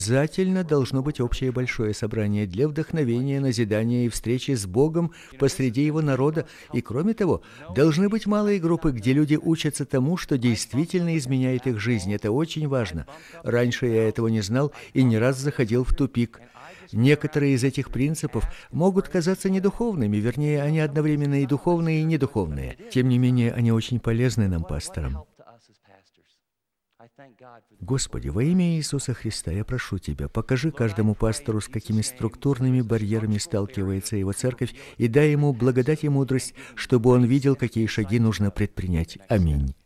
Обязательно должно быть общее большое собрание для вдохновения, назидания и встречи с Богом посреди Его народа. И кроме того, должны быть малые группы, где люди учатся тому, что действительно изменяет их жизнь. Это очень важно. Раньше я этого не знал и не раз заходил в тупик. Некоторые из этих принципов могут казаться недуховными, вернее, они одновременно и духовные, и недуховные. Тем не менее, они очень полезны нам, пасторам. Господи, во имя Иисуса Христа я прошу Тебя, покажи каждому пастору, с какими структурными барьерами сталкивается его церковь, и дай ему благодать и мудрость, чтобы он видел, какие шаги нужно предпринять. Аминь.